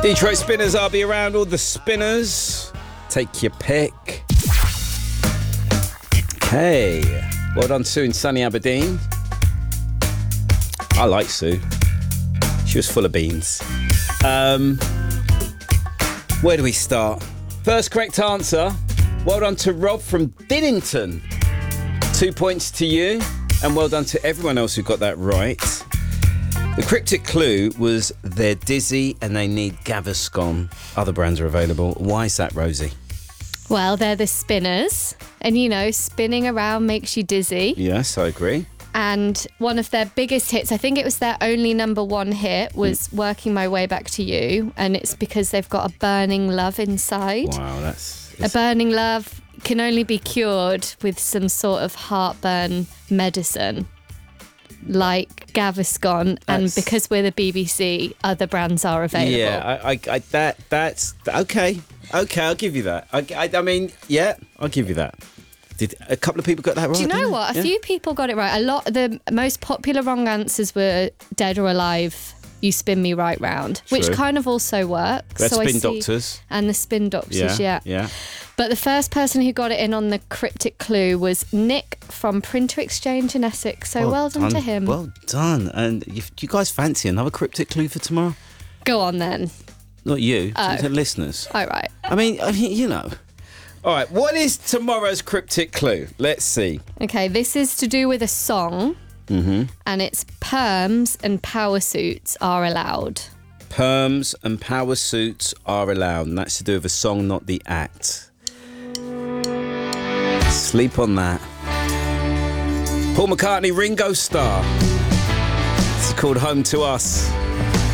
Detroit Spinners, I'll be around. All the spinners, take your pick. Okay, well done, Sue in sunny Aberdeen. I like Sue. She was full of beans. Where do we start? First correct answer. Well done to Rob from Dinnington. 2 points to you, and well done to everyone else who got that right. The cryptic clue was they're dizzy and they need Gaviscon. Other brands are available. Why is that, Rosie? Well, they're the Spinners, and you know, spinning around makes you dizzy. Yes, I agree. And one of their biggest hits, I think it was their only number one hit, was Working My Way Back to You. And it's because they've got a burning love inside. Wow, A burning love can only be cured with some sort of heartburn medicine, like Gaviscon. And because we're the BBC, other brands are available. Yeah, that's okay. Okay, I'll give you that. I mean, yeah, I'll give you that. Did a couple of people got that right? Do you know what? A few people got it right. The most popular wrong answers were Dead or Alive, You Spin Me Right Round, which kind of also works. That's Spin Doctors. And the Spin Doctors, yeah. But the first person who got it in on the cryptic clue was Nick from Printer Exchange in Essex. So well done to him. Well done. And do you guys fancy another cryptic clue for tomorrow? Go on then. Not you, the listeners. All right. I mean, you know. All right, what is tomorrow's cryptic clue? Let's see. Okay, this is to do with a song, and it's perms and power suits are allowed. Perms and power suits are allowed, and that's to do with a song, not the act. Sleep on that. Paul McCartney, Ringo Starr. This is called Home to Us.